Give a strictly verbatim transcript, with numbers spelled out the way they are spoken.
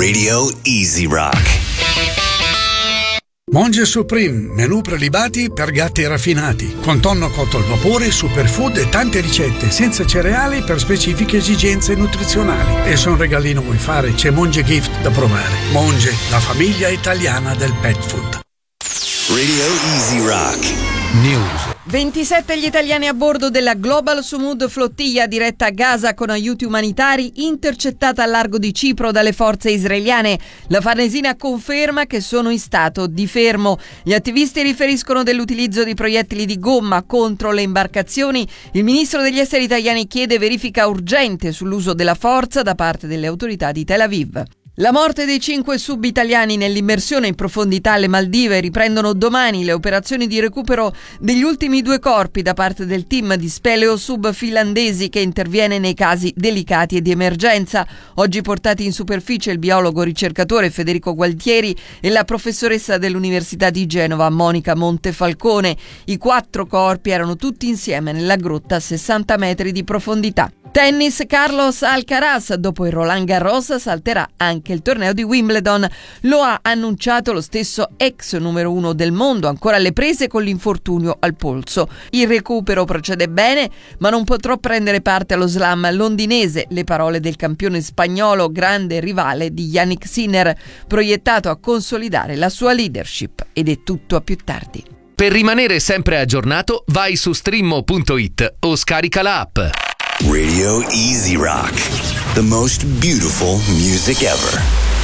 Radio Easy Rock. Monge Supreme, menù prelibati per gatti raffinati, con tonno cotto al vapore, superfood e tante ricette, senza cereali per specifiche esigenze nutrizionali. E se un regalino vuoi fare, c'è Monge Gift da provare. Monge, la famiglia italiana del pet food. Radio Easy Rock. News. ventisette gli italiani a bordo della Global Sumud flottiglia diretta a Gaza con aiuti umanitari, intercettata al largo di Cipro dalle forze israeliane. La Farnesina conferma che sono in stato di fermo. Gli attivisti riferiscono dell'utilizzo di proiettili di gomma contro le imbarcazioni. Il ministro degli esteri italiani chiede verifica urgente sull'uso della forza da parte delle autorità di Tel Aviv. La morte dei cinque sub italiani nell'immersione in profondità alle Maldive. Riprendono domani le operazioni di recupero degli ultimi due corpi da parte del team di speleo sub finlandesi che interviene nei casi delicati e di emergenza. Oggi portati in superficie il biologo ricercatore Federico Gualtieri e la professoressa dell'Università di Genova Monica Montefalcone. I quattro corpi erano tutti insieme nella grotta a sessanta metri di profondità. Tennis, Carlos Alcaraz, dopo il Roland Garros, salterà anche il torneo di Wimbledon. Lo ha annunciato lo stesso ex numero uno del mondo, ancora alle prese con l'infortunio al polso. Il recupero procede bene, ma non potrò prendere parte allo slam londinese. Le parole del campione spagnolo, grande rivale di Yannick Sinner, proiettato a consolidare la sua leadership. Ed è tutto, a più tardi. Per rimanere sempre aggiornato, vai su streamo punto it o scarica la app. Radio Easy Rock. The most beautiful music ever.